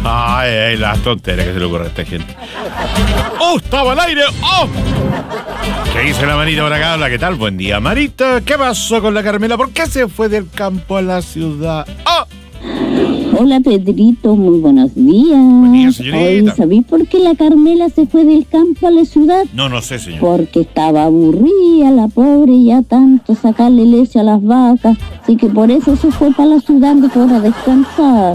Ay, las tonteras que se le ocurre a esta gente. ¡Oh, estaba al aire! ¡Oh! ¿Qué dice la Marita por acá? Hola, ¿qué tal? Buen día, Marita. ¿Qué pasó con la Carmela? ¿Por qué se fue del campo a la ciudad? ¡Oh! Hola, Pedrito, muy buenos días. Buen día, señorita. Oye, ¿sabéis por qué la Carmela se fue del campo a la ciudad? No sé, señor. Porque estaba aburrida, la pobre, ya tanto sacarle leche a las vacas. Así que por eso se fue para la ciudad para descansar.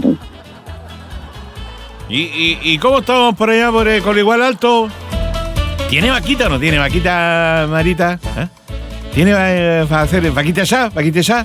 ¿Y cómo estamos por allá, por Coligual Alto? ¿Tiene vaquita o no tiene vaquita, Marita? ¿Eh? ¿Tiene para hacer vaquita allá? ¿Vaquita allá?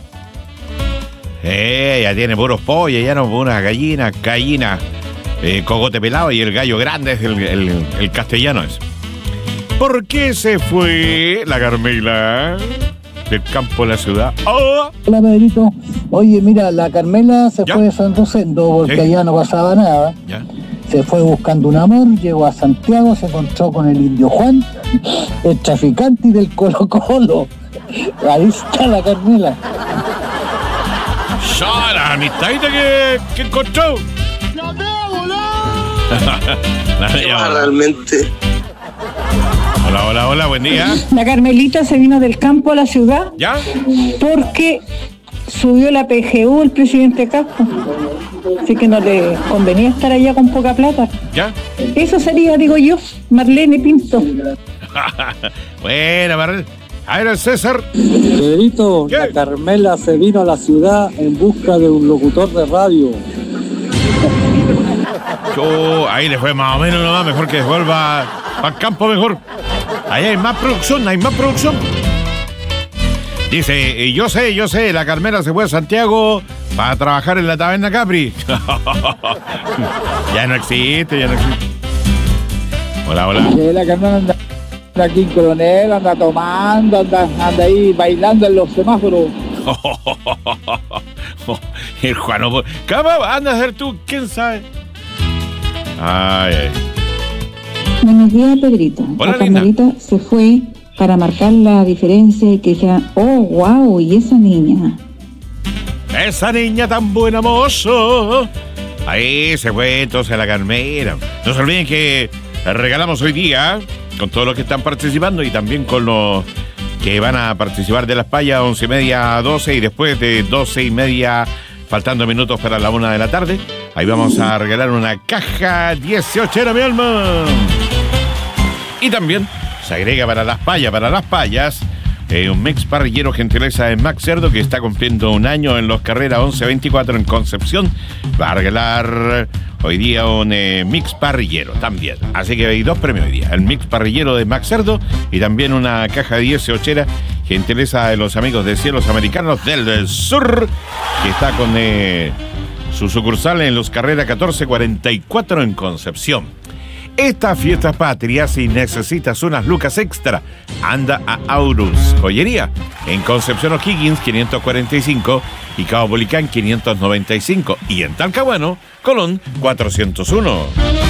Ya tiene puros pollos, ya no unas gallinas, cogote pelado y el gallo grande es el castellano es. ¿Por qué se fue la Carmela del campo a la ciudad? ¡Oh! Hola, Pedrito. Oye, mira, la Carmela se ¿Ya? fue de San Rosendo porque allá no pasaba nada. ¿Ya? Se fue buscando un amor, llegó a Santiago, se encontró con el indio Juan, el traficante del Colo Colo. Ahí está la Carmela. ¡Ya, la amistadita que encontró! Realmente. Hola, buen día. La Carmelita se vino del campo a la ciudad. ¿Ya? Porque subió la PGU el presidente Casco. Así que no le convenía estar allá con poca plata. ¿Ya? Eso sería, digo yo, Marlene Pinto. Bueno, Marlene. A ver, César. Pedrito, ¿Qué? la Carmela se vino a la ciudad en busca de un locutor de radio. Ahí le fue más o menos nomás, mejor que vuelva al campo mejor. Ahí hay más producción, Dice, yo sé, la Carmela se fue a Santiago para trabajar en la taberna Capri. Ya no existe. Hola. La Carmela anda aquí en Coronel, anda tomando, anda ahí bailando en los semáforos. El Juano, ¿cómo andas a ser tú? ¿Quién sabe? Ay. Buenos días, Pedrito. Hola, la Carmelita se fue para marcar la diferencia y que dijera, oh, wow, ¿y esa niña? Esa niña tan buena mozo. Ahí se fue entonces la Carmela. No se olviden que regalamos hoy día con todos los que están participando y también con los que van a participar de las payas 11:30 a 12 y después de 12:30 faltando minutos para la 1 de la tarde. Ahí vamos a regalar una caja 18, mi alma. Y también se agrega para las payas, un mix parrillero gentileza de Max Cerdo que está cumpliendo un año en los Carreras 1124 en Concepción. Va a regalar hoy día un mix parrillero también. Así que hay 2 premios hoy día. El mix parrillero de Max Cerdo y también una caja 18 gentileza de los amigos de Cielos Americanos del Sur, que está con su sucursal en los Carreras 1444 en Concepción. Estas fiestas patrias, si necesitas unas lucas extra, anda a Aurus Joyería en Concepción O'Higgins 545 y Cabo Policán 595 y en Talcahuano, Colón 401.